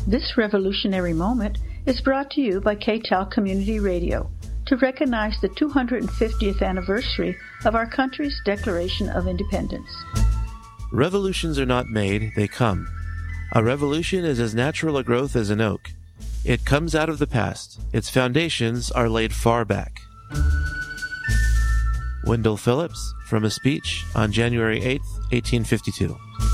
This revolutionary moment is brought to you by KTAL Community Radio to recognize the 250th anniversary of our country's Declaration of Independence. Revolutions are not made, they come. A revolution is as natural a growth as an oak. It comes out of the past. Its foundations are laid far back. Wendell Phillips, from a speech on January 8, 1852.